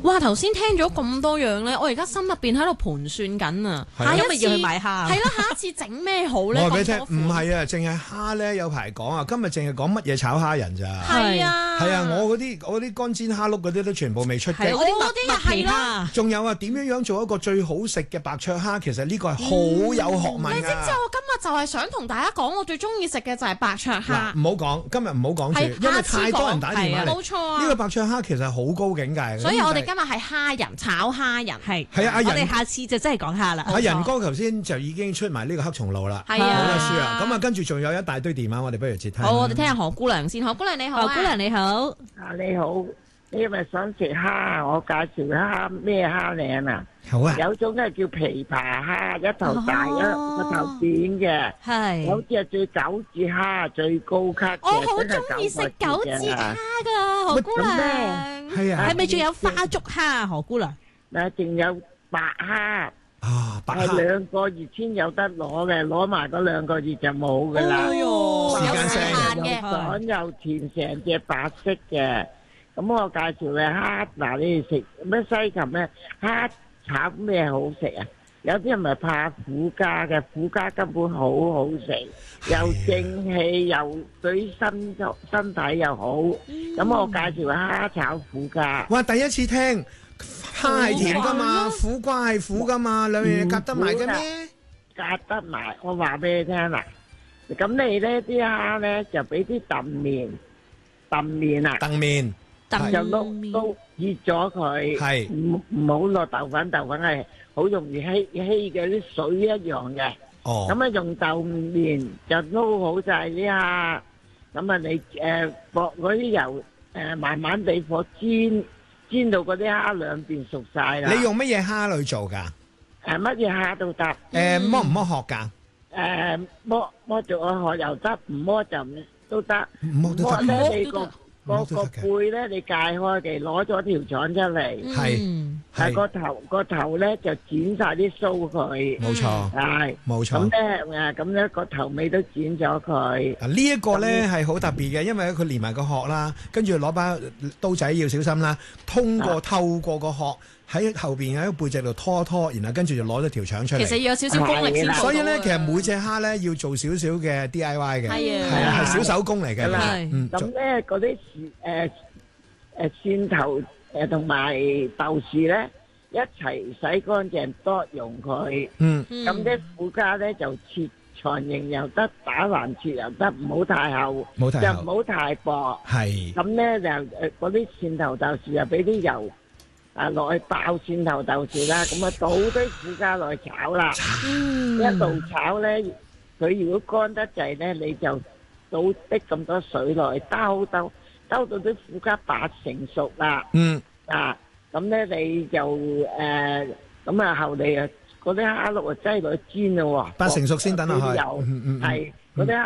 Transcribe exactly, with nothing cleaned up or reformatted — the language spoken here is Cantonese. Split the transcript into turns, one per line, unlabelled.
哇！頭先聽咗咁多樣咧，我而家心入邊喺度盤算緊啊。下一次
要去買蝦，
係啦，下一次整咩好咧？
我話俾你聽，唔係啊，淨係蝦咧有排講啊。今日淨係講乜嘢炒蝦仁咋？
係啊，
係啊，我嗰啲我嗰啲乾煎蝦碌嗰啲都全部未出嘅。
我啲麥皮蝦，
仲有啊，點樣樣做一個最好食嘅白灼蝦？其實呢個係好有學問㗎。
你知唔知我今日就係想同大家講，我最中意食嘅就係白灼蝦。
唔好講，今日唔好講住，因為太多人打電話嚟。
冇錯啊，
呢個白灼蝦其實好高境界。
所以我哋今日係蝦仁炒蝦仁，係
係啊，阿仁，
我哋下次就真係講蝦啦。
阿仁哥頭先就已經出埋呢個黑松露啦，
係啊，
冇得輸啊。咁啊，跟住仲有一大堆電話，我哋不如接聽。
好，我哋聽下何姑娘先。何姑娘你好，
何姑娘你好，
啊你好，你係咪想食蝦？我介紹蝦咩蝦名啊？
好啊，
有種係叫琵琶蝦，一頭大一個頭短嘅，
係
有隻係最九字蝦，最高級嘅，
我好中意食九字蝦噶，何姑娘。
係啊，
係咪仲有花竹蝦？何姑娘，
嗱，仲有白蝦。
啊，白
係
蝦
兩個月先有得攞嘅，攞埋嗰兩個月就冇噶啦。
哎呦，
時間性
又
嘅，
爽又甜，成隻白色嘅。咁我介紹嘅蝦，嗱你哋食咩西芹咩蝦炒咩好食啊？有啲人咪怕苦家嘅，苦家根本好好食，又正氣又對身身體又好。咁我介紹嘅蝦炒苦家。
哇，第一次聽。蝦係甜噶嘛，苦瓜係苦噶嘛，兩樣嘢夾得埋嘅咩？
夾得埋，我話俾你聽啦。咁你呢啲蝦咧就俾啲燉麵，燉麵啊，
燉麵，
就碌都熱咗佢，
係
唔唔好落豆粉，豆粉係好容易稀稀嘅，啲水一樣嘅。
哦，
咁啊用豆麵就撈好晒啲蝦，咁啊你誒薄嗰啲油誒慢慢地火煎。煎到嗰啲蝦兩邊熟晒啦。
你用乜嘢蝦嚟做㗎？
誒乜嘢蝦都得。誒
剝唔剝殼㗎？
誒剝剝咗個殼又得，唔剝就唔都得。
剝都得。
咧你個個個背咧，你解開嘅，攞咗條腸出嚟。
係。
係個頭個頭咧就剪晒啲鬚佢。
冇錯。
係。
冇錯。
咁咧誒咁咧個頭尾都剪咗佢。
嗱呢一個咧係好特別嘅，因為佢連埋個殼啦，跟住攞把刀仔要小心啦，通過透過個殼喺後邊喺個背脊度拖拖，然後跟住就攞咗條腸出嚟。
其實要有少少功力先做到。
所以咧，其實每隻蝦咧要做少少嘅 D I Y 嘅，
係
係啊，係小手工嚟嘅。
係。咁咧嗰啲誒誒蒜頭。誒同埋豆豉咧一齊洗乾淨，多用佢。嗯，咁啲苦家咧就切長形又得，打橫切又得，唔好太厚，
冇太厚，
就唔好太薄。
係。
咁咧就誒嗰啲蒜頭豆豉又俾啲油啊落去爆蒜頭豆豉啦，咁啊倒堆苦家落去炒啦。嗯，一路炒咧，佢如果乾得滯咧，你就倒啲咁多水落去，兜兜。兜到啲苦家八成熟啦，嗯啊，咁咧你就誒咁啊後嚟啊嗰啲蝦碌啊擠落去煎咯喎，
八成熟先等落去，
係嗰啲。